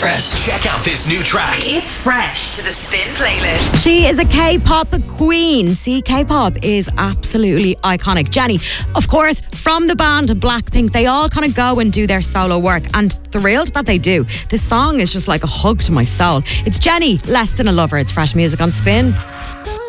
Fresh. Check out this new track. It's fresh to the Spin playlist. She is a K-pop queen. See, K-pop is absolutely iconic. Jennie, of course, from the band Blackpink, they all kind of go and do their solo work, and thrilled that they do. This song is just like a hug to my soul. It's Jennie, Less Than a Lover. It's fresh music on Spin.